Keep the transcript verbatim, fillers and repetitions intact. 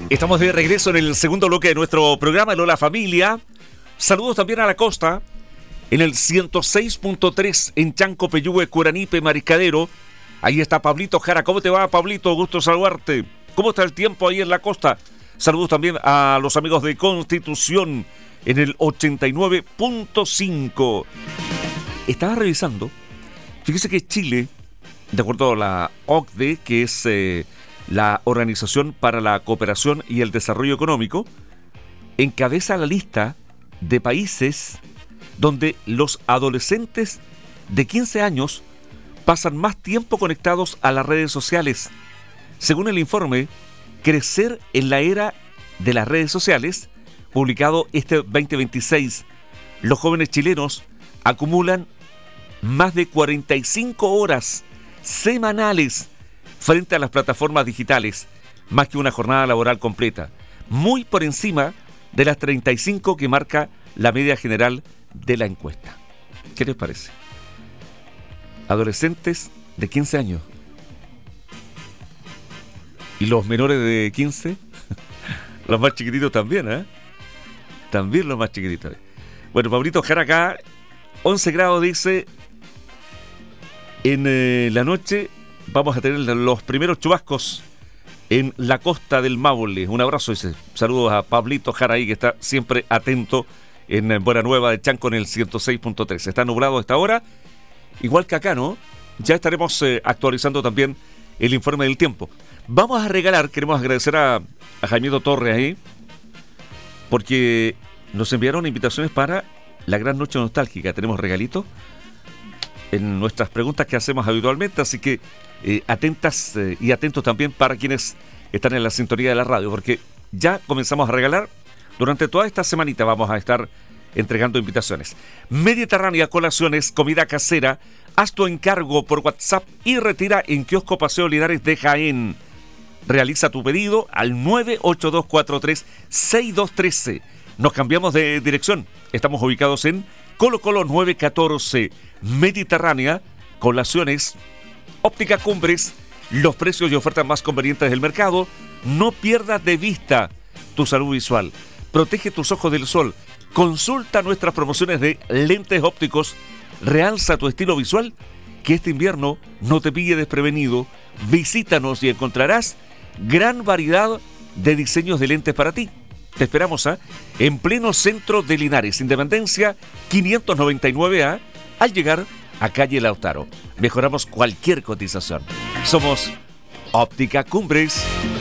Estamos de regreso en el segundo bloque de nuestro programa, el Hola Familia. Saludos también a la costa, en el ciento seis punto tres en Chanco, Peyúgue, Curanipe, Mariscadero. Ahí está Pablito Jara. ¿Cómo te va, Pablito? Gusto saludarte. ¿Cómo está el tiempo ahí en la costa? Saludos también a los amigos de Constitución en el ochenta y nueve punto cinco. Estaba revisando. Fíjese que Chile, de acuerdo a la O C D E, que es eh, la Organización para la Cooperación y el Desarrollo Económico, encabeza la lista de países donde los adolescentes de quince años pasan más tiempo conectados a las redes sociales. Según el informe Crecer en la Era de las Redes Sociales, publicado este veinte veintiséis, los jóvenes chilenos acumulan más de cuarenta y cinco horas semanales frente a las plataformas digitales, más que una jornada laboral completa, muy por encima de las treinta y cinco que marca la media general de la encuesta. ¿Qué les parece? Adolescentes de quince años. ¿Y los menores de quince? Los más chiquititos también, ¿eh? También los más chiquititos. Bueno, Pablito Jara acá, once grados dice, en eh, la noche vamos a tener los primeros chubascos en la costa del Maule. Un abrazo, dice. Saludos a Pablito Jara ahí, que está siempre atento en Buena Nueva de Chanco en el ciento seis punto tres. Está nublado a esta hora, igual que acá, ¿no? Ya estaremos eh, actualizando también el informe del tiempo. Vamos a regalar, queremos agradecer a, a Jaimito Torres ahí, porque nos enviaron invitaciones para la Gran Noche Nostálgica. Tenemos regalitos en nuestras preguntas que hacemos habitualmente, así que eh, atentas eh, y atentos también para quienes están en la sintonía de la radio, porque ya comenzamos a regalar. Durante toda esta semanita vamos a estar entregando invitaciones. Mediterránea Colaciones, comida casera. Haz tu encargo por WhatsApp y retira en Kiosco Paseo Linares de Jaén. Realiza tu pedido al nueve ocho dos cuatro tres seis dos uno tres. Nos cambiamos de dirección. Estamos ubicados en Colo Colo nueve catorce. Mediterránea Colaciones, Óptica Cumbres, los precios y ofertas más convenientes del mercado. No pierdas de vista tu salud visual. Protege tus ojos del sol. Consulta nuestras promociones de lentes ópticos. Realza tu estilo visual. Que este invierno no te pille desprevenido. Visítanos y encontrarás gran variedad de diseños de lentes para ti. Te esperamos ¿eh? en pleno centro de Linares, Independencia quinientos noventa y nueve A, al llegar a calle Lautaro. Mejoramos cualquier cotización. Somos Óptica Cumbres.